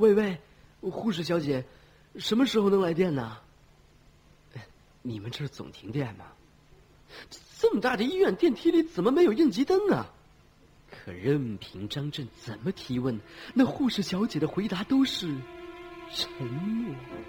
喂，护士小姐，什么时候能来电呢？你们这儿总停电吗？这么大的医院，电梯里怎么没有应急灯啊？可任凭张震怎么提问，那护士小姐的回答都是沉默。